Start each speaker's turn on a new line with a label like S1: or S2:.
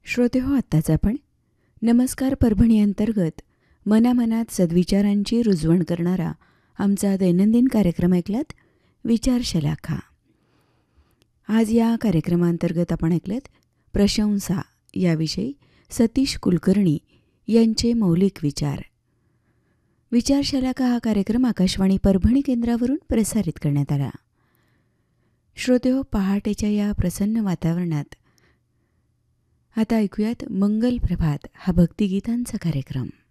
S1: श्रोते हो, आत्ताच आपण नमस्कार परभणी अंतर्गत मनामनात सद्विचारांची रुजवण करणारा आमचा दैनंदिन कार्यक्रम ऐकलात, विचारशलाका. आज या कार्यक्रमांतर्गत आपण ऐकलत प्रशंसा याविषयी सतीश कुलकर्णी यांचे मौलिक विचार. विचारशलाका हा कार्यक्रम आकाशवाणी परभणी केंद्रावरून प्रसारित करण्यात आला. श्रोते हो, पहाटेच्या या प्रसन्न वातावरणात आता ऐकूयात मंगल प्रभात हा भक्तिगीतांचा कार्यक्रम.